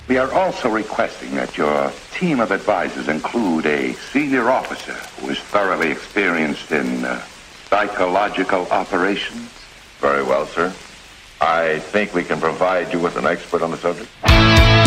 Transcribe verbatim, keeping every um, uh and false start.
We are also requesting that your team of advisors include a senior officer who is thoroughly experienced in uh, psychological operations. Very well, sir. I think we can provide you with an expert on the subject.